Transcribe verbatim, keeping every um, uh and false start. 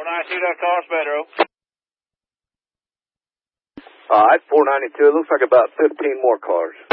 four ninety-two, that car's better. All right, four ninety-two. It looks like about fifteen more cars.